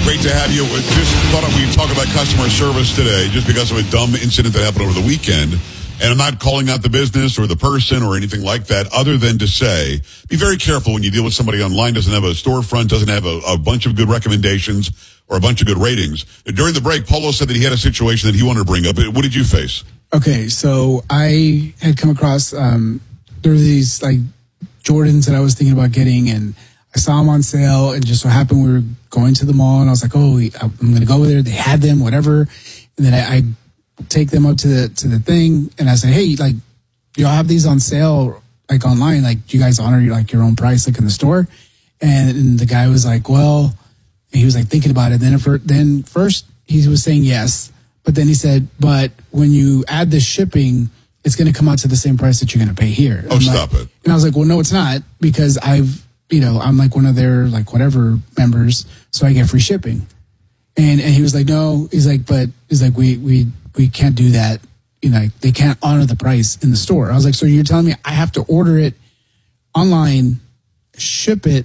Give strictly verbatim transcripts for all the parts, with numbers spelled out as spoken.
Great to have you. Just thought we'd talk about customer service today just because of a dumb incident that happened over the weekend. And I'm not calling out the business or the person or anything like that other than to say, be very careful when you deal with somebody online, doesn't have a storefront, doesn't have a, a bunch of good recommendations or a bunch of good ratings. During the break, Polo said that he had a situation that he wanted to bring up. What did you face? Okay, so I had come across, um, there were these like Jordans that I was thinking about getting, and I saw them on sale, and just so happened we were going to the mall, and I was like, oh, I'm going to go over there. They had them, whatever. And then I, I take them up to the to the thing, and I said, hey, like, y'all have these on sale, like, online? Like, do you guys honor, like, your own price, like, in the store? And, and the guy was like, well, he was, like, thinking about it. Then, for, then first he was saying yes, but then he said, but when you add the shipping, it's going to come out to the same price that you're going to pay here. Oh, I'm stop like, it. And I was like, well, no, it's not, because I've, you know, I'm like one of their, like, whatever members, so I get free shipping. And and he was like, no, he's like, but he's like, we we we can't do that. You know, they can't honor the price in the store. I was like, so you're telling me I have to order it online, ship it,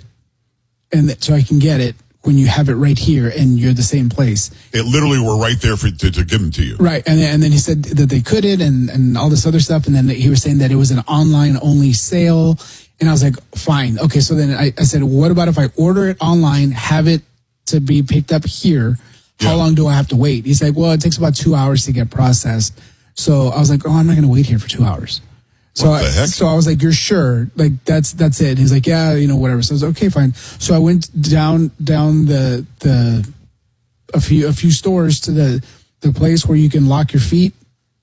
and th- so I can get it when you have it right here and you're the same place. It literally were right there for to, to give them to you. Right. And then, and then he said that they couldn't and, and all this other stuff. And then he was saying that it was an online only sale. And I was like, fine. Okay. So then I, I said, what about if I order it online, have it to be picked up here? How yeah. long do I have to wait? He's like, well, it takes about two hours to get processed. So I was like, oh, I'm not going to wait here for two hours. So what the I, heck? so I was like, you're sure? Like, that's, that's it. He's like, yeah, you know, whatever. So I was like, okay, fine. So I went down, down the, the, a few, a few stores to the, the place where you can lock your feet.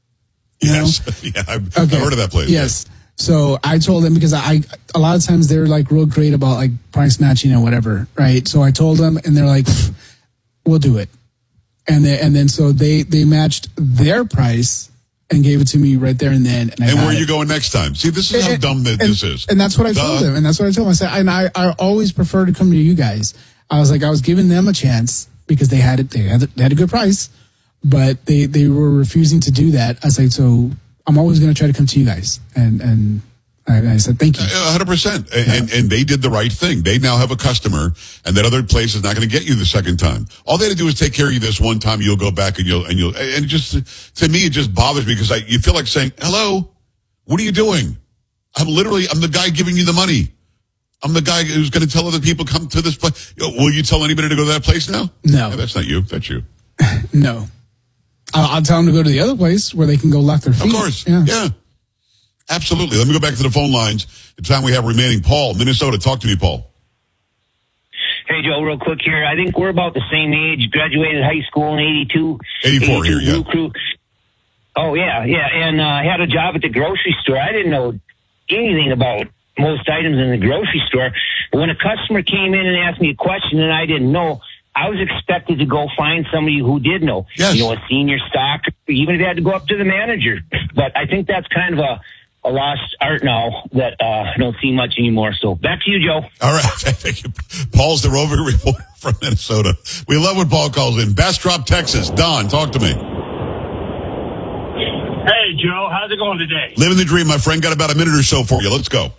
You yes. know? yeah. I've, okay. I've heard of that place. Yes. So I told them, because I, a lot of times they're like real great about like price matching or whatever. Right. So I told them, and they're like, we'll do it. And they, and then, so they, they matched their price and gave it to me right there and then. And, I and where are it. you going next time? See, this is and, how dumb that and, this is. And that's what I Duh. told them. And that's what I told them. I said, and I, I always prefer to come to you guys. I was like, I was giving them a chance because they had it, they had, they had a good price, but they, they were refusing to do that. I was like, so I'm always going to try to come to you guys. And, and I, I said, thank you. one hundred percent. And, yeah. and, and they did the right thing. They now have a customer, and that other place is not going to get you the second time. All they had to do is take care of you this one time. You'll go back and you'll, and you'll, and it just, to me, it just bothers me because I, you feel like saying, hello, what are you doing? I'm literally, I'm the guy giving you the money. I'm the guy who's going to tell other people come to this place. Will you tell anybody to go to that place now? No. Yeah, that's not you. That's you. No. I'll, I'll tell them to go to the other place where they can go lock their feet. Of course. Yeah. yeah. Absolutely. Let me go back to the phone lines. The time we have remaining. Paul, Minnesota. Talk to me, Paul. Hey, Joe, real quick here. I think we're about the same age. Graduated high school in eighty-two. eighty-four here, yeah. Crew. Oh, yeah, yeah. And I uh, had a job at the grocery store. I didn't know anything about most items in the grocery store. But when a customer came in and asked me a question and I didn't know, I was expected to go find somebody who did know. Yes. You know, a senior stock, even if I had to go up to the manager. But I think that's kind of a a lost art now that uh, I don't see much anymore. So back to you, Joe. All right. Thank you. Paul's the roving reporter from Minnesota. We love when Paul calls in. Bastrop, Texas. Don, talk to me. Hey, Joe. How's it going today? Living the dream, my friend. Got about a minute or so for you. Let's go.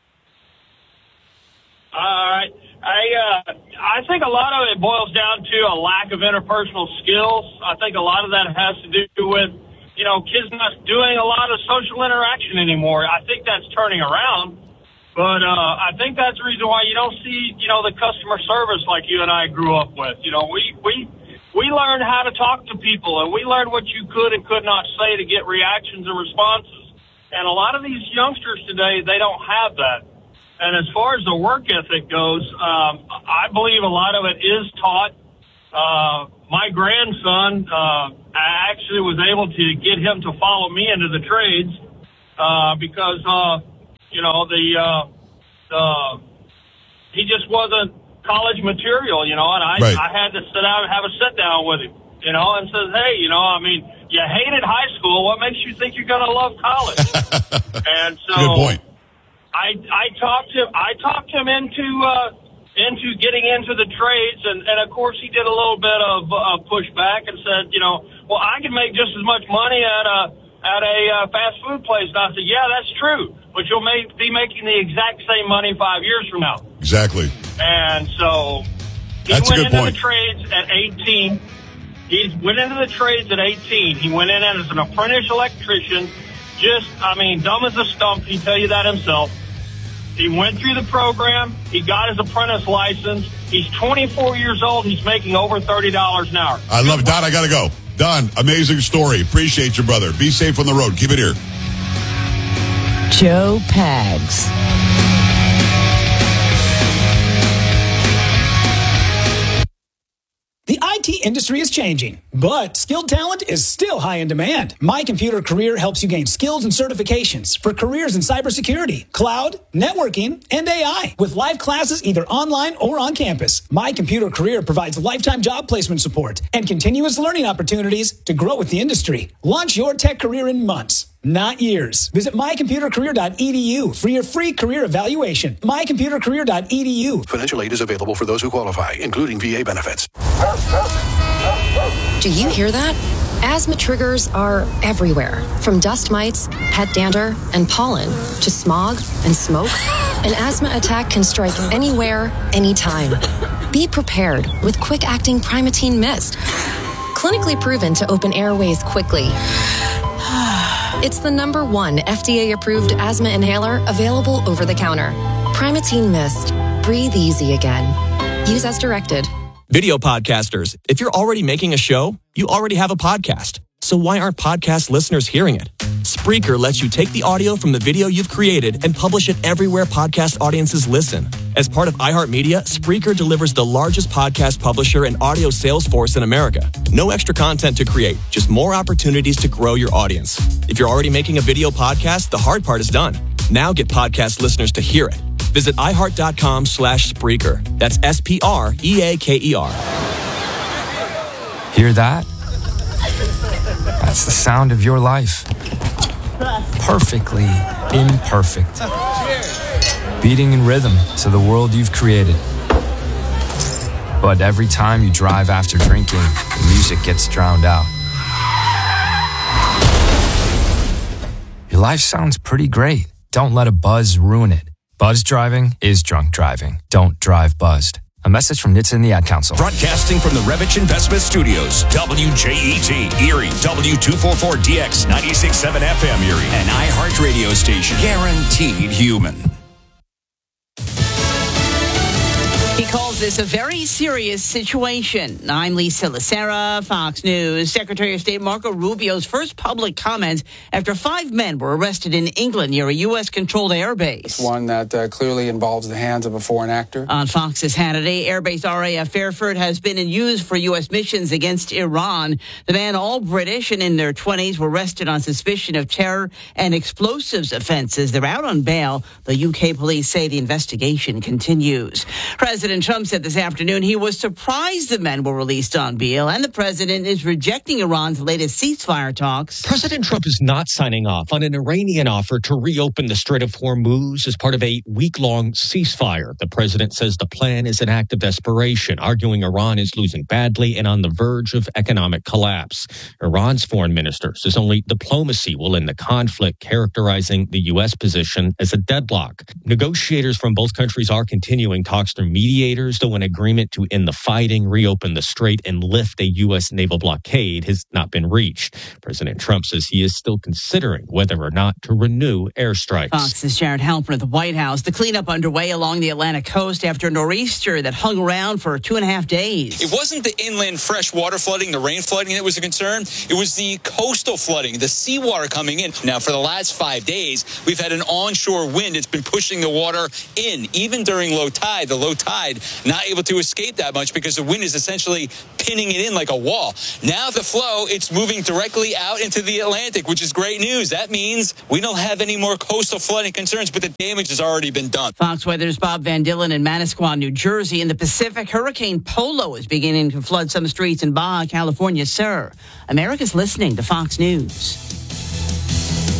All right. I, uh, I think a lot of it boils down to a lack of interpersonal skills. I think a lot of that has to do with, you know, kids not doing a lot of social interaction anymore. I think that's turning around. But uh, I think that's the reason why you don't see, you know, the customer service like you and I grew up with. You know, we, we, we learned how to talk to people, and we learned what you could and could not say to get reactions and responses. And a lot of these youngsters today, they don't have that. And as far as the work ethic goes, um, I believe a lot of it is taught. Uh, my grandson, uh, I actually was able to get him to follow me into the trades, uh, because, uh, you know, the, uh, uh, he just wasn't college material, you know, and I, right. I had to sit down and have a sit down with him, you know, and says, hey, you know, I mean, you hated high school. What makes you think you're going to love college? And so good point. I, I talked him, I talked him into, uh, into getting into the trades, and, and of course he did a little bit of uh, pushback and said, you know, well, I can make just as much money at a at a uh, fast food place. And I said, yeah, that's true, but you'll make, be making the exact same money five years from now. Exactly. And so He That's a went good into point. the trades at eighteen. He went into the trades at eighteen. He went in as an apprentice electrician. Just, I mean, dumb as a stump. He'd tell you that himself. He went through the program. He got his apprentice license. He's twenty-four years old. He's making over thirty dollars an hour. I love it. Don, I got to go. Don, amazing story. Appreciate you, brother. Be safe on the road. Keep it here. Joe Pags. The I T industry is changing, but skilled talent is still high in demand. My Computer Career helps you gain skills and certifications for careers in cybersecurity, cloud, networking, and A I. With live classes either online or on campus, My Computer Career provides lifetime job placement support and continuous learning opportunities to grow with the industry. Launch your tech career in months, not years. Visit my computer career dot e d u for your free career evaluation. my computer career dot e d u. Financial aid is available for those who qualify, including V A benefits. Do you hear that? Asthma triggers are everywhere, from dust mites, pet dander, and pollen, to smog and smoke. An asthma attack can strike anywhere, anytime. Be prepared with quick-acting Primatene Mist. Clinically proven to open airways quickly. It's the number one F D A-approved asthma inhaler available over the counter. Primatene Mist. Breathe easy again. Use as directed. Video podcasters, if you're already making a show, you already have a podcast. So why aren't podcast listeners hearing it? Spreaker lets you take the audio from the video you've created and publish it everywhere podcast audiences listen. As part of iHeartMedia, Spreaker delivers the largest podcast publisher and audio sales force in America. No extra content to create, just more opportunities to grow your audience. If you're already making a video podcast, the hard part is done. Now get podcast listeners to hear it. Visit iHeart.com slash Spreaker. That's S P R E A K E R. Hear that? That's the sound of your life. Perfectly imperfect. Beating in rhythm to the world you've created. But every time you drive after drinking, the music gets drowned out. Your life sounds pretty great. Don't let a buzz ruin it. Buzz driving is drunk driving. Don't drive buzzed. A message from N H T S A and the Ad Council. Broadcasting from the Revich Investment Studios, W J E T, Erie, W two forty-four D X, ninety-six point seven F M Erie, an iHeart radio station, guaranteed human. He calls this a very serious situation. I'm Lisa Lacera, Fox News. Secretary of State Marco Rubio's first public comments after five men were arrested in England near a U S-controlled airbase. One that uh, clearly involves the hands of a foreign actor. On Fox's Hannity, Airbase R A F Fairford has been in use for U S missions against Iran. The men, all British and in their twenties, were arrested on suspicion of terror and explosives offenses. They're out on bail. The U K police say the investigation continues. President Trump said this afternoon he was surprised the men were released on bail, and the president is rejecting Iran's latest ceasefire talks. President Trump is not signing off on an Iranian offer to reopen the Strait of Hormuz as part of a week-long ceasefire. The president says the plan is an act of desperation, arguing Iran is losing badly and on the verge of economic collapse. Iran's foreign minister says only diplomacy will end the conflict, characterizing the U S position as a deadlock. Negotiators from both countries are continuing talks through mediators, though an agreement to end the fighting, reopen the strait, and lift a U S naval blockade has not been reached. President Trump says he is still considering whether or not to renew airstrikes. Fox's Jared Halpern at the White House. The cleanup underway along the Atlantic coast after a nor'easter that hung around for two and a half days. It wasn't the inland fresh water flooding, the rain flooding that was a concern. It was the coastal flooding, the seawater coming in. Now, for the last five days, we've had an onshore wind. It's been pushing the water in, even during low tide. The low tide not able to escape that much because the wind is essentially pinning it in like a wall. Now the flow, it's moving directly out into the Atlantic, which is great news. That means we don't have any more coastal flooding concerns, but the damage has already been done. Fox Weather's Bob Van Dillen in Manasquan, New Jersey. In the Pacific, Hurricane Polo is beginning to flood some streets in Baja California. Sir, America's listening to Fox News.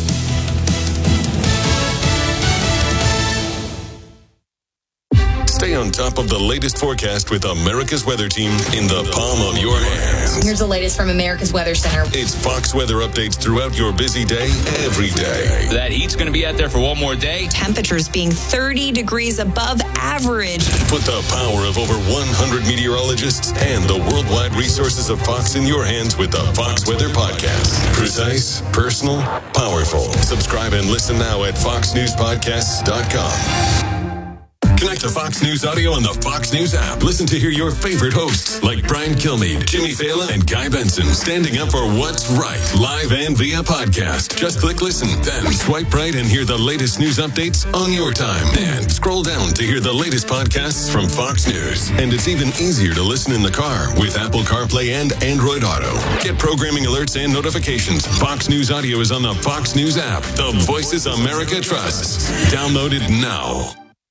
Stay on top of the latest forecast with America's Weather Team in the palm of your hands. Here's the latest from America's Weather Center. It's Fox weather updates throughout your busy day, every day. That heat's going to be out there for one more day. Temperatures being thirty degrees above average. Put the power of over one hundred meteorologists and the worldwide resources of Fox in your hands with the Fox Weather Podcast. Precise, personal, powerful. Subscribe and listen now at fox news podcasts dot com. Connect to Fox News Audio on the Fox News app. Listen to hear your favorite hosts like Brian Kilmeade, Jimmy Fallon, and Guy Benson standing up for what's right, live and via podcast. Just click listen, then swipe right and hear the latest news updates on your time. And scroll down to hear the latest podcasts from Fox News. And it's even easier to listen in the car with Apple CarPlay and Android Auto. Get programming alerts and notifications. Fox News Audio is on the Fox News app. The voices America trusts. Download it now.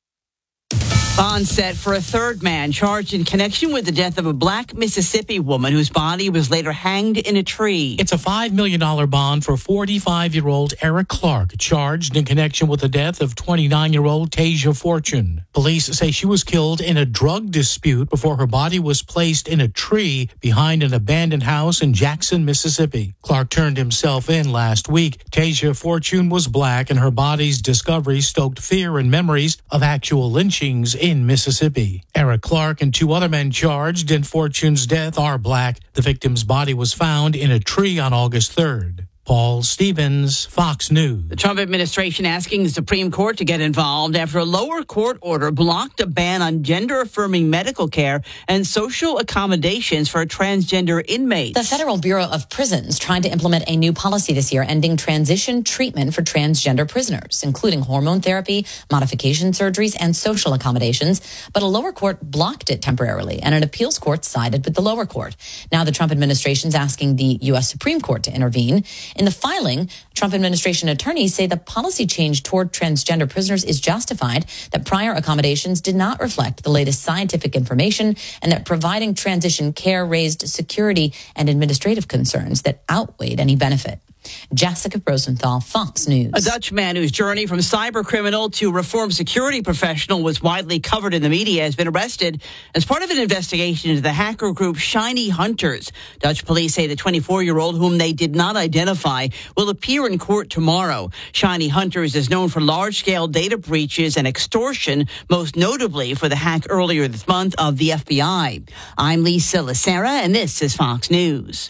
Bond set for a third man charged in connection with the death of a black Mississippi woman whose body was later hanged in a tree. It's a five million dollars bond for forty-five-year-old Eric Clark, charged in connection with the death of twenty-nine-year-old Tasia Fortune. Police say she was killed in a drug dispute before her body was placed in a tree behind an abandoned house in Jackson, Mississippi. Clark turned himself in last week. Tasia Fortune was black, and her body's discovery stoked fear and memories of actual lynchings in Mississippi. Eric Clark and two other men charged in Fortune's death are black. The victim's body was found in a tree on August third. Paul Stevens, Fox News. The Trump administration asking the Supreme Court to get involved after a lower court order blocked a ban on gender-affirming medical care and social accommodations for transgender inmates. The Federal Bureau of Prisons tried to implement a new policy this year ending transition treatment for transgender prisoners, including hormone therapy, modification surgeries, and social accommodations. But a lower court blocked it temporarily, and an appeals court sided with the lower court. Now the Trump administration is asking the U S Supreme Court to intervene. In the filing, Trump administration attorneys say the policy change toward transgender prisoners is justified, that prior accommodations did not reflect the latest scientific information, and that providing transition care raised security and administrative concerns that outweighed any benefit. Jessica Rosenthal, Fox News. A Dutch man whose journey from cyber criminal to reformed security professional was widely covered in the media has been arrested as part of an investigation into the hacker group Shiny Hunters. Dutch police say the twenty-four-year-old, whom they did not identify, will appear in court tomorrow. Shiny Hunters is known for large-scale data breaches and extortion, most notably for the hack earlier this month of the F B I. I'm Lisa Lacera, and this is Fox News.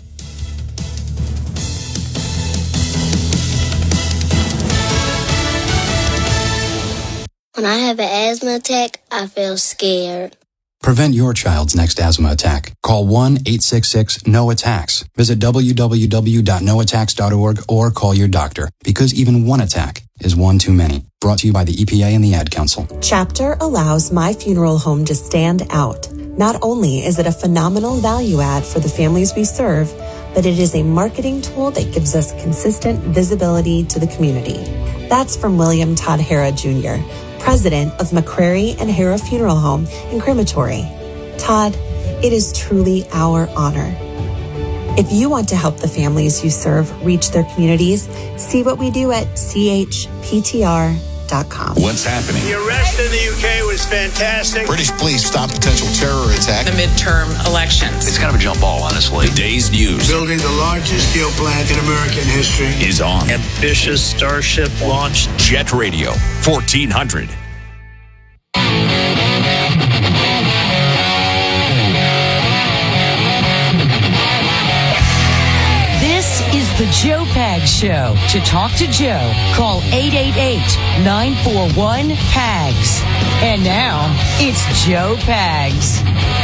When I have an asthma attack, I feel scared. Prevent your child's next asthma attack. Call one eight six six N O attacks. Visit w w w dot no attacks dot org or call your doctor, because even one attack is one too many. Brought to you by the E P A and the Ad Council. Chapter allows My Funeral Home to stand out. Not only is it a phenomenal value add for the families we serve, but it is a marketing tool that gives us consistent visibility to the community. That's from William Todd Hara Junior, president of McCrary and Hara Funeral Home and Crematory. Todd, it is truly our honor. If you want to help the families you serve reach their communities, see what we do at c h p t r dot com. What's happening? The arrest in the U K was fantastic. British police stopped potential terror attack. The midterm elections. It's kind of a jump ball, honestly. Today's news. Building the largest steel plant in American history is on. Ambitious Starship launch. Jet Radio, fourteen hundred. This is the Joe Pags Show. To talk to Joe, call eight eight eight, nine four one, P A G S. And now, it's Joe Pags.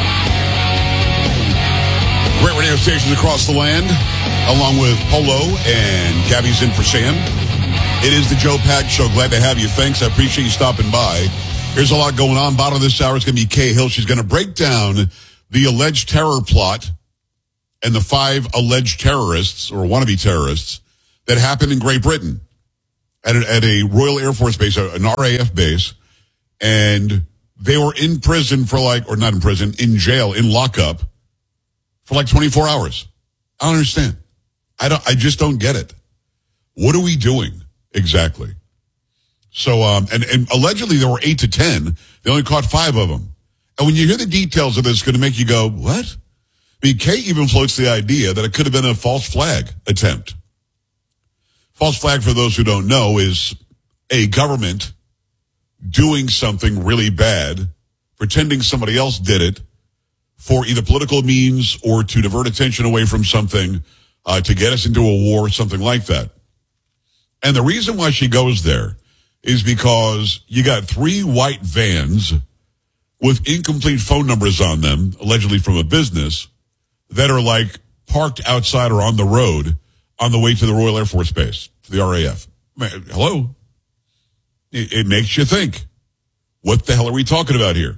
Great radio stations across the land, along with Polo and Gabby's in for Sam. It is the Joe Pags Show. Glad to have you. Thanks. I appreciate you stopping by. Here's a lot going on. Bottom of this hour is going to be Kay Hill. She's going to break down the alleged terror plot and the five alleged terrorists, or wannabe terrorists, that happened in Great Britain at a, at a Royal Air Force base, an R A F base, and they were in prison for like, or not in prison, in jail, in lockup, for like twenty-four hours. I don't understand. I don't. I just don't get it. What are we doing exactly? So, um, and, and allegedly there were eight to ten. They only caught five of them. And when you hear the details of this, it's going to make you go, what? I mean, Kate even floats the idea that it could have been a false flag attempt. False flag, for those who don't know, is a government doing something really bad, pretending somebody else did it for either political means or to divert attention away from something, uh, to get us into a war, something like that. And the reason why she goes there is because you got three white vans with incomplete phone numbers on them, allegedly from a business, that are like parked outside or on the road on the way to the Royal Air Force Base, to the R A F. Man, hello? It, it makes you think, what the hell are we talking about here?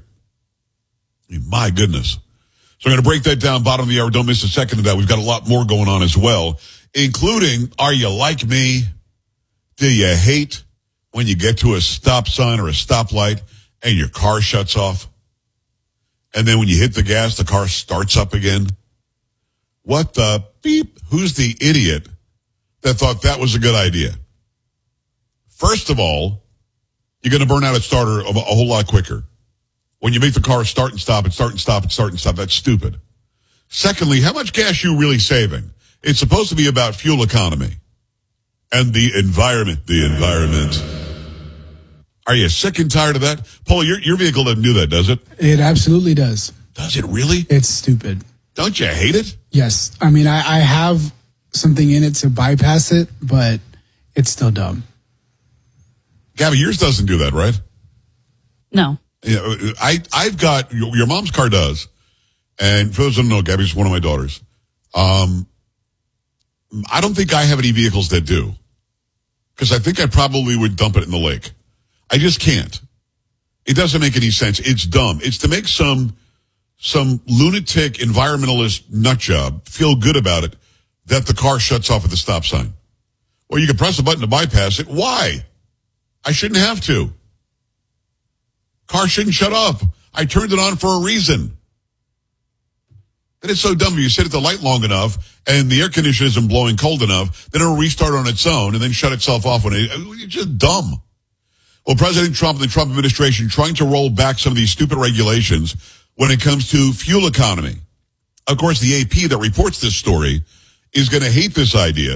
I mean, my goodness. So I'm going to break that down, bottom of the hour. Don't miss a second of that. We've got a lot more going on as well, including, are you like me? Do you hate when you get to a stop sign or a stoplight and your car shuts off? And then when you hit the gas, the car starts up again? What the beep? Who's the idiot that thought that was a good idea? First of all, you're going to burn out a starter a, a whole lot quicker. When you make the car start and stop and start and stop and start and stop, that's stupid. Secondly, how much gas are you really saving? It's supposed to be about fuel economy and the environment. The environment. Are you sick and tired of that? Paul, your, your vehicle doesn't do that, does it? It absolutely does. Does it really? It's stupid. Don't you hate it? Yes. I mean, I, I have something in it to bypass it, but it's still dumb. Gabby, yours doesn't do that, right? No. Yeah, I, I've got, your, your mom's car does. And for those who don't know, Gabby's one of my daughters. Um, I don't think I have any vehicles that do. Because I think I probably would dump it in the lake. I just can't. It doesn't make any sense. It's dumb. It's to make some some lunatic environmentalist nutjob feel good about it that the car shuts off at the stop sign. Well, you can press a button to bypass it. Why? I shouldn't have to. Car shouldn't shut off. I turned it on for a reason. And it's so dumb. If you sit at the light long enough and the air conditioner isn't blowing cold enough, then it'll restart on its own and then shut itself off when it, it's just dumb. Well, President Trump and the Trump administration trying to roll back some of these stupid regulations when it comes to fuel economy. Of course, the A P that reports this story is going to hate this idea.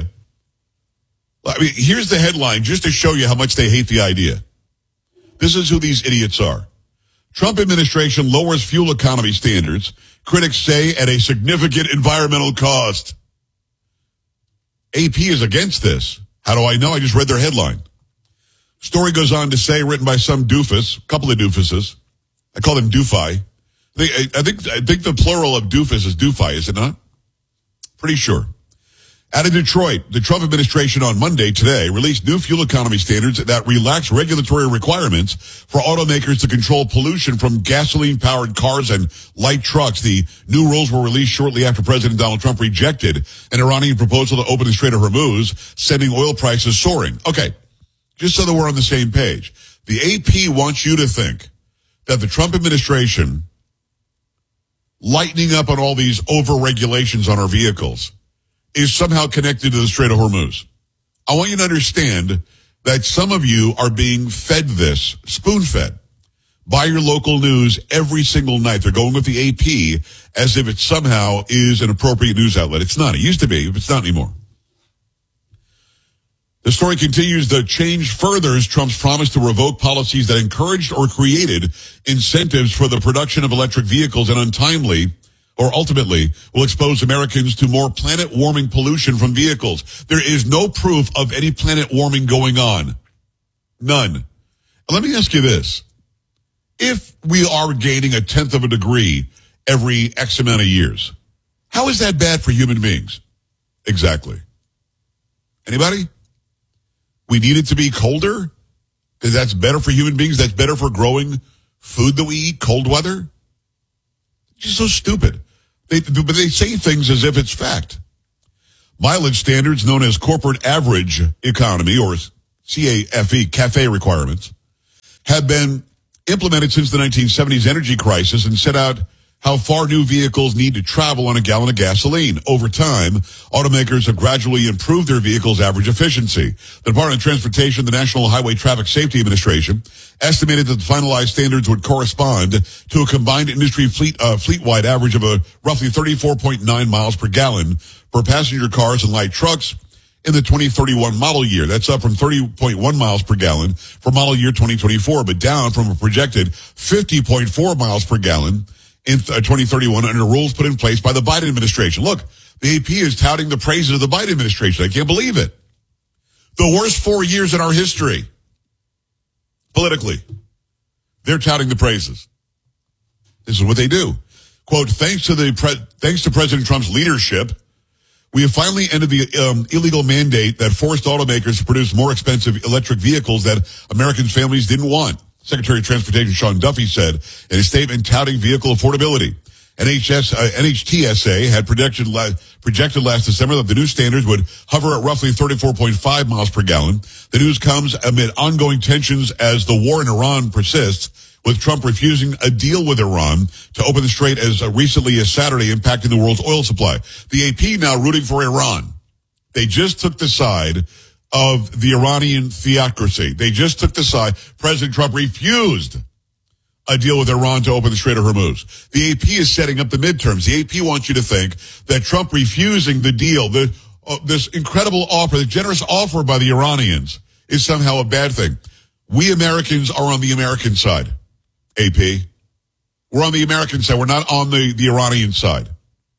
I mean, here's the headline just to show you how much they hate the idea. This is who these idiots are. Trump administration lowers fuel economy standards, critics say at a significant environmental cost. A P is against this. How do I know? I just read their headline. Story goes on to say, written by some doofus, a couple of doofuses. I call them doofi. They, I think I think the plural of doofus is doofi, is it not? Pretty sure. Out of Detroit, the Trump administration on Monday, today, released new fuel economy standards that relax regulatory requirements for automakers to control pollution from gasoline-powered cars and light trucks. The new rules were released shortly after President Donald Trump rejected an Iranian proposal to open the Strait of Hormuz, sending oil prices soaring. Okay, just so that we're on the same page. The A P wants you to think that the Trump administration lightening up on all these over-regulations on our vehicles is somehow connected to the Strait of Hormuz. I want you to understand that some of you are being fed this, spoon-fed, by your local news every single night. They're going with the A P as if it somehow is an appropriate news outlet. It's not. It used to be, but it's not anymore. The story continues. The change furthers Trump's promise to revoke policies that encouraged or created incentives for the production of electric vehicles and untimely or ultimately will expose Americans to more planet-warming pollution from vehicles. There is no proof of any planet warming going on. None. Let me ask you this. If we are gaining a tenth of a degree every X amount of years, how is that bad for human beings? Exactly. Anybody? We need it to be colder because that's better for human beings. That's better for growing food that we eat, cold weather. It's just so stupid. They, but they say things as if it's fact. Mileage standards known as corporate average economy, or C A F E, CAFE requirements, have been implemented since the nineteen seventies energy crisis and set out how far new vehicles need to travel on a gallon of gasoline. Over time, automakers have gradually improved their vehicles' average efficiency. The Department of Transportation, the National Highway Traffic Safety Administration, estimated that the finalized standards would correspond to a combined industry fleet uh, fleet-wide average of a roughly thirty-four point nine miles per gallon for passenger cars and light trucks in the twenty thirty-one model year. That's up from thirty point one miles per gallon for model year twenty twenty-four, but down from a projected fifty point four miles per gallon in twenty thirty-one under rules put in place by the Biden administration. Look, the A P is touting the praises of the Biden administration. I can't believe it. The worst four years in our history, politically. They're touting the praises. This is what they do. Quote, thanks to the pre- thanks to President Trump's leadership, we have finally ended the um, illegal mandate that forced automakers to produce more expensive electric vehicles that American families didn't want. Secretary of Transportation Sean Duffy said in a statement touting vehicle affordability. N H S, uh, N H T S A had projected, la- projected last December that the new standards would hover at roughly thirty-four point five miles per gallon. The news comes amid ongoing tensions as the war in Iran persists, with Trump refusing a deal with Iran to open the strait as uh, recently as Saturday, impacting the world's oil supply. The A P now rooting for Iran. They just took the side of the Iranian theocracy. They just took the side. President Trump refused a deal with Iran to open the Strait of Hormuz. The A P is setting up the midterms. The A P wants you to think that Trump refusing the deal, the, uh, this incredible offer, the generous offer by the Iranians, is somehow a bad thing. We Americans are on the American side, A P. We're on the American side. We're not on the, the Iranian side.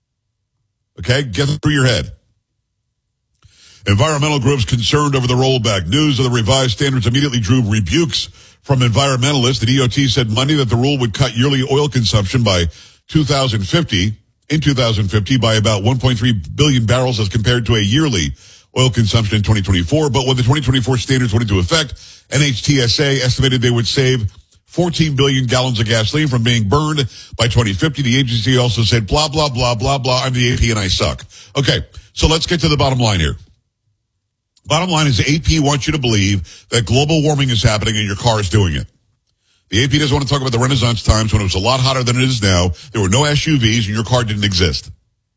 Okay? Get it through your head. Environmental groups concerned over the rollback. News of the revised standards immediately drew rebukes from environmentalists. The D O T said Monday that the rule would cut yearly oil consumption by two thousand fifty, in two thousand fifty, by about one point three billion barrels as compared to a yearly oil consumption in twenty twenty-four. But when the twenty twenty-four standards went into effect, N H T S A estimated they would save fourteen billion gallons of gasoline from being burned by twenty fifty. The agency also said, blah, blah, blah, blah, blah. I'm the A P and I suck. Okay, so let's get to the bottom line here. Bottom line is the A P wants you to believe that global warming is happening and your car is doing it. The A P doesn't want to talk about the Renaissance times when it was a lot hotter than it is now. There were no S U Vs and your car didn't exist.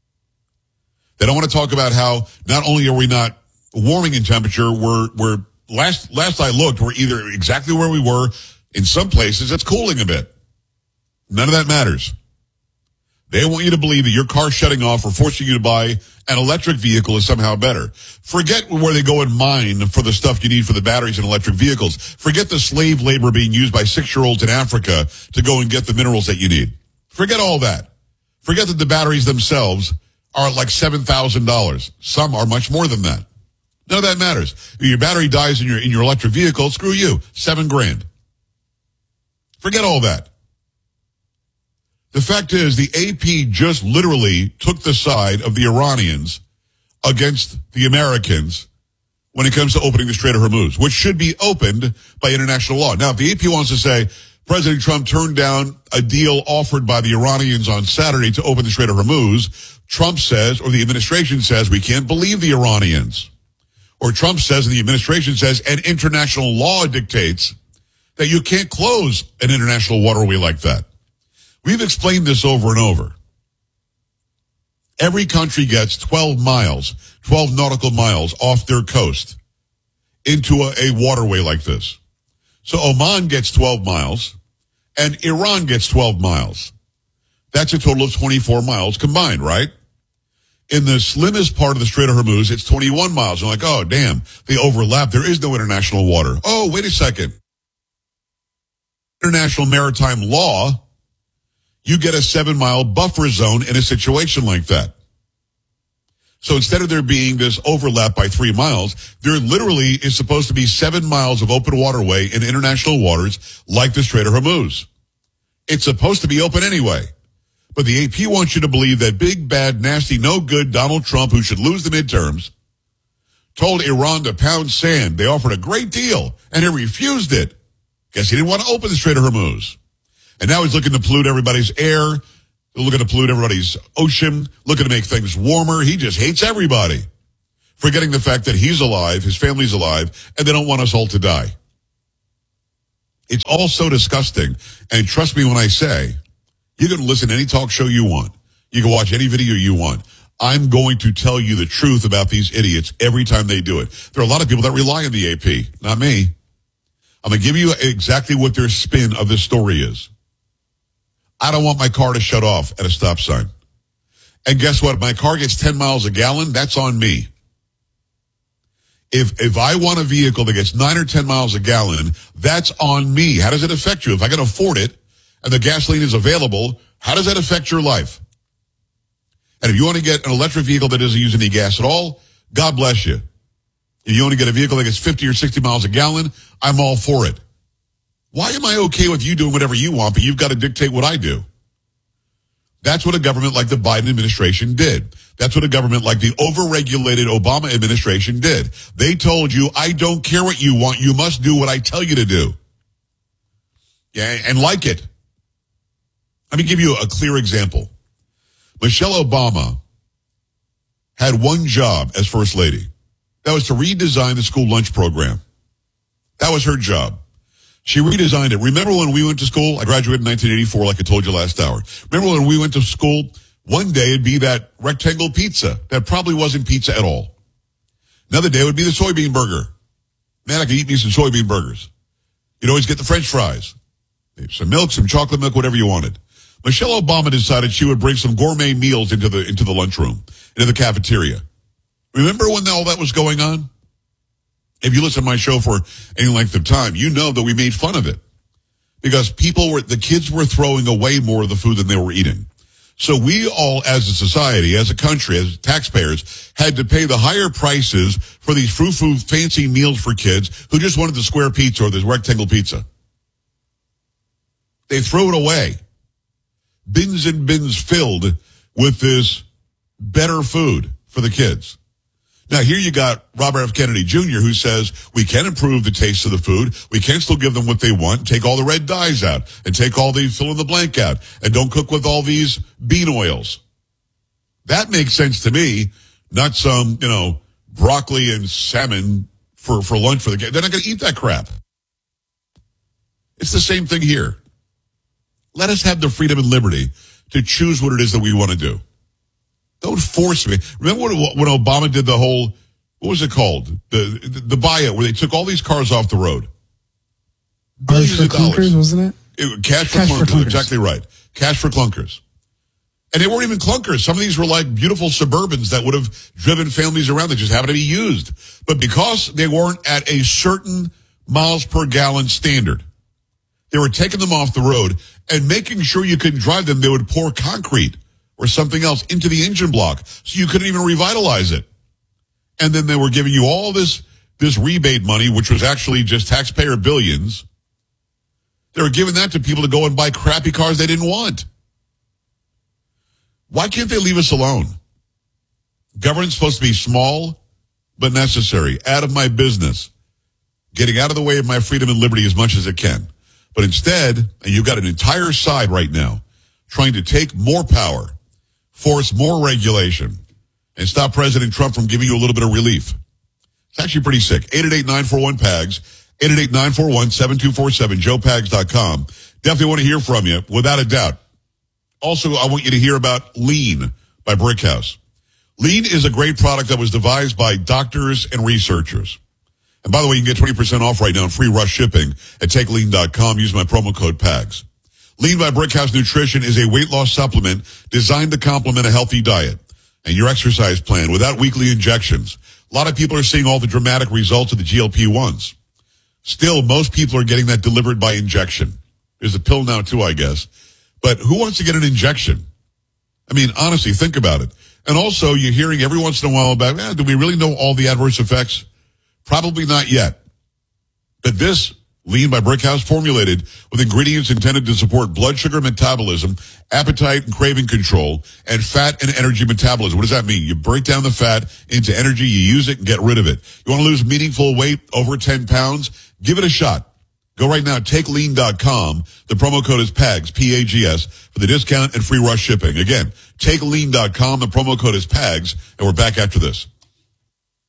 They don't want to talk about how not only are we not warming in temperature, we're, we're last, last I looked, we're either exactly where we were. In some places, it's cooling a bit. None of that matters. They want you to believe that your car shutting off or forcing you to buy an electric vehicle is somehow better. Forget where they go and mine for the stuff you need for the batteries in electric vehicles. Forget the slave labor being used by six-year-olds in Africa to go and get the minerals that you need. Forget all that. Forget that the batteries themselves are like seven thousand dollars. Some are much more than that. None of that matters. If your battery dies in your, in your electric vehicle, screw you. Seven grand. Forget all that. The fact is, the A P just literally took the side of the Iranians against the Americans when it comes to opening the Strait of Hormuz, which should be opened by international law. Now, if the A P wants to say President Trump turned down a deal offered by the Iranians on Saturday to open the Strait of Hormuz, Trump says, or the administration says, we can't believe the Iranians. Or Trump says, and the administration says, and international law dictates that you can't close an international waterway like that. We've explained this over and over. Every country gets twelve miles, twelve nautical miles off their coast into a, a waterway like this. So Oman gets twelve miles and Iran gets twelve miles. That's a total of twenty-four miles combined, right? In the slimmest part of the Strait of Hormuz, it's twenty-one miles. I'm like, oh, damn, they overlap. There is no international water. Oh, wait a second. International maritime law, you get a seven-mile buffer zone in a situation like that. So instead of there being this overlap by three miles, there literally is supposed to be seven miles of open waterway in international waters like the Strait of Hormuz. It's supposed to be open anyway. But the A P wants you to believe that big, bad, nasty, no good Donald Trump, who should lose the midterms, told Iran to pound sand. They offered a great deal, and he refused it. Guess he didn't want to open the Strait of Hormuz. And now he's looking to pollute everybody's air, looking to pollute everybody's ocean, looking to make things warmer. He just hates everybody, forgetting the fact that he's alive, his family's alive, and they don't want us all to die. It's all so disgusting. And trust me when I say, You can listen to any talk show you want. You can watch any video you want. I'm going to tell you the truth about these idiots every time they do it. There are a lot of people that rely on the A P, not me. I'm going to give you exactly what their spin of this story is. I don't want my car to shut off at a stop sign. And guess what? If my car gets ten miles a gallon, that's on me. If if I want a vehicle that gets nine or ten miles a gallon, that's on me. How does it affect you? If I can afford it and the gasoline is available, how does that affect your life? And if you want to get an electric vehicle that doesn't use any gas at all, God bless you. If you want to get a vehicle that gets fifty or sixty miles a gallon, I'm all for it. Why am I okay with you doing whatever you want, but you've got to dictate what I do? That's what a government like the Biden administration did. That's what a government like the overregulated Obama administration did. They told you, I don't care what you want. You must do what I tell you to do. Yeah, and like it. Let me give you a clear example. Michelle Obama had one job as First Lady. That was to redesign the school lunch program. That was her job. She redesigned it. Remember when we went to school? I graduated in nineteen eighty-four, like I told you last hour. Remember when we went to school? One day it'd be that rectangle pizza that probably wasn't pizza at all. Another day it would be the soybean burger. Man, I could eat me some soybean burgers. You'd always get the French fries. Some milk, some chocolate milk, whatever you wanted. Michelle Obama decided she would bring some gourmet meals into the into the lunchroom, into the cafeteria. Remember when all that was going on? If you listen to my show for any length of time, you know that we made fun of it. Because people were, the kids were throwing away more of the food than they were eating. So we all, as a society, as a country, as taxpayers, had to pay the higher prices for these frou-frou fancy meals for kids who just wanted the square pizza or the rectangle pizza. They throw it away. Bins and bins filled with this better food for the kids. Now, here you got Robert F. Kennedy Junior who says we can improve the taste of the food. We can still give them what they want, take all the red dyes out, and take all the fill in the blank out, and don't cook with all these bean oils. That makes sense to me, not some, you know, broccoli and salmon for, for lunch for the kids. They're not going to eat that crap. It's the same thing here. Let us have the freedom and liberty to choose what it is that we want to do. Don't force me. Remember when, when Obama did the whole, what was it called? The, the, the buyout where they took all these cars off the road. Billions of dollars, wasn't it? it cash for Cash clunkers, for clunkers. Exactly right. Cash for clunkers. And they weren't even clunkers. Some of these were like beautiful Suburbans that would have driven families around that just happened to be used. But because they weren't at a certain miles per gallon standard, they were taking them off the road and making sure you couldn't drive them. They would pour concrete or something else into the engine block so you couldn't even revitalize it. And then they were giving you all this, this rebate money, which was actually just taxpayer billions. They were giving that to people to go and buy crappy cars they didn't want. Why can't they leave us alone? Government's supposed to be small, but necessary. Out of my business. Getting out of the way of my freedom and liberty as much as it can. But instead, and you've got an entire side right now trying to take more power, force more regulation, and stop President Trump from giving you a little bit of relief. It's actually pretty sick. eight eight eight, nine four one, P A G S, eight eight eight, nine four one, seven two four seven, joe pags dot com. Definitely want to hear from you, without a doubt. Also, I want you to hear about Lean by Brickhouse. Lean is a great product that was devised by doctors and researchers. And by the way, you can get twenty percent off right now and free rush shipping at take lean dot com. Use my promo code P A G S. Lean by Brickhouse Nutrition is a weight loss supplement designed to complement a healthy diet and your exercise plan without weekly injections. A lot of people are seeing all the dramatic results of the G L P ones. Still, most people are getting that delivered by injection. There's a pill now too, I guess. But who wants to get an injection? I mean, honestly, think about it. And also, you're hearing every once in a while about, eh, do we really know all the adverse effects? Probably not yet. But this Lean by Brickhouse, formulated with ingredients intended to support blood sugar metabolism, appetite and craving control, and fat and energy metabolism. What does that mean? You break down the fat into energy, you use it and get rid of it. You want to lose meaningful weight, over ten pounds? Give it a shot. Go right now, take lean dot com. The promo code is P A G S, P A G S, for the discount and free rush shipping. Again, take lean dot com. The promo code is P A G S, and we're back after this.